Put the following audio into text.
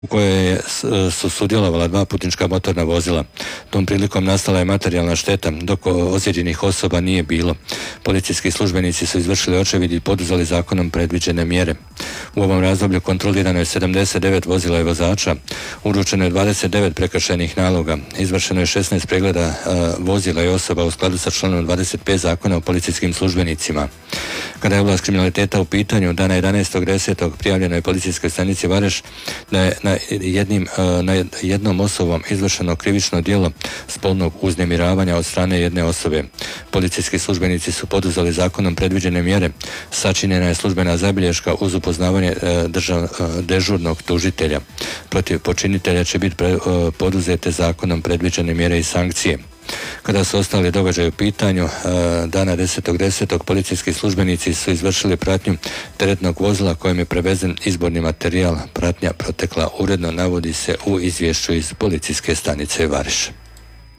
u kojoj su sudjelovala 2 putnička motorna vozila. Tom prilikom nastala je materijalna šteta, dok ozlijeđenih osoba nije bilo. Policijski službenici su izvršili očevid i poduzeli zakonom predviđene mjere. U ovom razdoblju kontrolirano je 79 vozila i vozača, uručeno je 29 prekršajnih naloga, izvršeno je 16 pregleda vozila i osoba u skladu sa članom 25 zakona o policijskim službenicima. Kada je oblast kriminaliteta u pitanju, dana 11.10. prijavljeno je policijskoj stanici Vareš da je na jednom osobom izvršeno krivično djelo spolnog uznemiravanja od strane jedne osobe. Policijski službenici su poduzeli zakonom predviđene mjere. Sačinjena je službena zabilješka uz upoznavanje dežurnog tužitelja. Protiv počinitelja će biti poduzete zakonom predviđene mjere i sankcije. Kada su ostali događaji u pitanju, dana 10.10. policijski službenici su izvršili pratnju teretnog vozila kojem je prevezen izborni materijal. Pratnja protekla uredno, navodi se u izvješću iz policijske stanice Vareš.